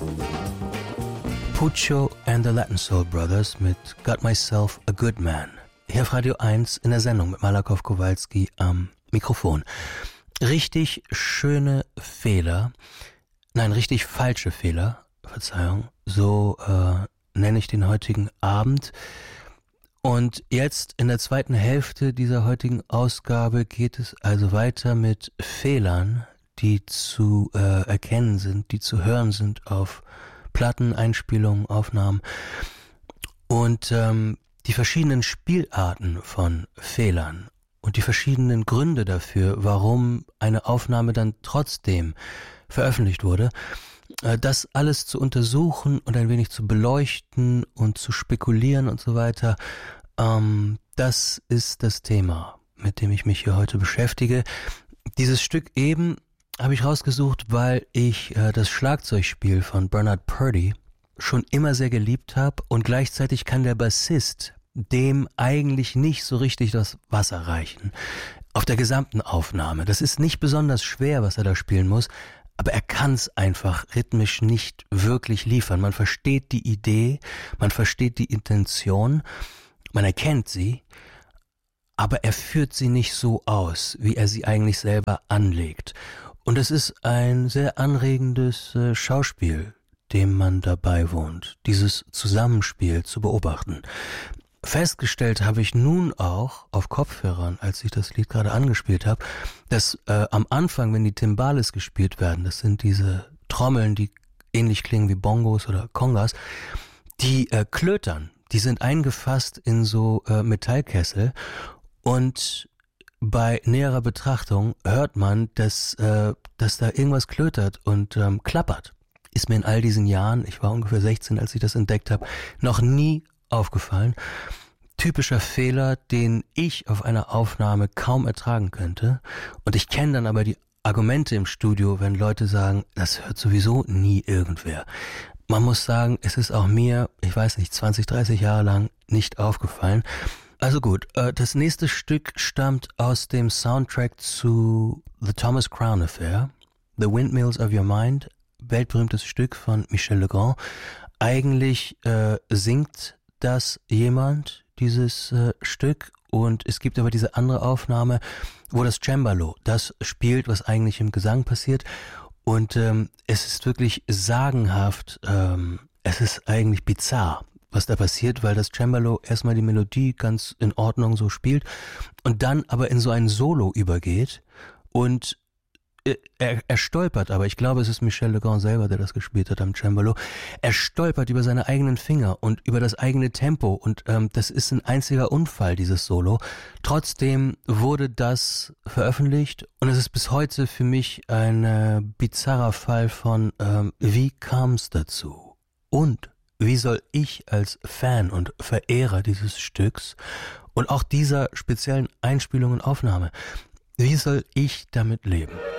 Puccio and the Latin Soul Brothers mit Got Myself a Good Man. Hier auf Radio 1 in der Sendung mit Malakoff Kowalski am Mikrofon. Richtig schöne Fehler, nein, richtig falsche Fehler, Verzeihung, so nenne ich den heutigen Abend. Und jetzt in der zweiten Hälfte dieser heutigen Ausgabe geht es also weiter mit Fehlern, die zu erkennen sind, die zu hören sind auf Platten, Einspielungen, Aufnahmen und die verschiedenen Spielarten von Fehlern und die verschiedenen Gründe dafür, warum eine Aufnahme dann trotzdem veröffentlicht wurde, das alles zu untersuchen und ein wenig zu beleuchten und zu spekulieren und so weiter, das ist das Thema, mit dem ich mich hier heute beschäftige. Dieses Stück eben habe ich rausgesucht, weil ich das Schlagzeugspiel von Bernard Purdie schon immer sehr geliebt habe und gleichzeitig kann der Bassist dem eigentlich nicht so richtig das Wasser reichen. Auf der gesamten Aufnahme. Das ist nicht besonders schwer, was er da spielen muss, aber er kann es einfach rhythmisch nicht wirklich liefern. Man versteht die Idee, man versteht die Intention, man erkennt sie, aber er führt sie nicht so aus, wie er sie eigentlich selber anlegt. Und es ist ein sehr anregendes Schauspiel, dem man dabei wohnt, dieses Zusammenspiel zu beobachten. Festgestellt habe ich nun auch auf Kopfhörern, als ich das Lied gerade angespielt habe, dass am Anfang, wenn die Timbales gespielt werden, das sind diese Trommeln, die ähnlich klingen wie Bongos oder Congas, die klötern, die sind eingefasst in so Metallkessel und bei näherer Betrachtung hört man, dass da irgendwas klötert und klappert. Ist mir in all diesen Jahren, ich war ungefähr 16, als ich das entdeckt habe, noch nie aufgefallen. Typischer Fehler, den ich auf einer Aufnahme kaum ertragen könnte. Und ich kenne dann aber die Argumente im Studio, wenn Leute sagen, das hört sowieso nie irgendwer. Man muss sagen, es ist auch mir, ich weiß nicht, 20, 30 Jahre lang nicht aufgefallen. Also gut, das nächste Stück stammt aus dem Soundtrack zu The Thomas Crown Affair, The Windmills of Your Mind, weltberühmtes Stück von Michel Legrand. Eigentlich singt das jemand, dieses Stück, und es gibt aber diese andere Aufnahme, wo das Cembalo das spielt, was eigentlich im Gesang passiert, und es ist wirklich sagenhaft, es ist eigentlich bizarr, was da passiert, weil das Cembalo erstmal die Melodie ganz in Ordnung so spielt und dann aber in so ein Solo übergeht und er stolpert aber, ich glaube, es ist Michel Legrand selber, der das gespielt hat am Cembalo, er stolpert über seine eigenen Finger und über das eigene Tempo und das ist ein einziger Unfall, dieses Solo. Trotzdem wurde das veröffentlicht und es ist bis heute für mich ein bizarrer Fall von wie kam es dazu? Und wie soll ich als Fan und Verehrer dieses Stücks und auch dieser speziellen Einspielung und Aufnahme, wie soll ich damit leben?